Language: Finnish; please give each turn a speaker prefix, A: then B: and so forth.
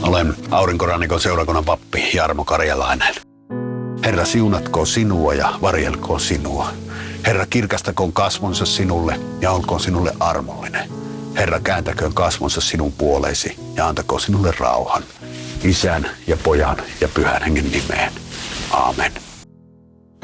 A: Olen Aurinkorannikon seurakunnan pappi Jarmo Karjalainen. Herra siunatkoon sinua ja varjelkoon sinua. Herra kirkastakoon kasvonsa sinulle ja olkoon sinulle armollinen. Herra kääntäköön kasvonsa sinun puoleesi ja antakoon sinulle rauhan. Isän ja Pojan ja Pyhän Hengen nimeen. Aamen.